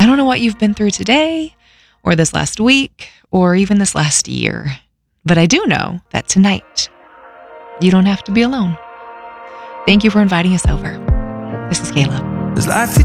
don't know what you've been through today, or this last week, or even this last year, but I do know that tonight, you don't have to be alone. Thank you for inviting us over. This is Kayla. Does life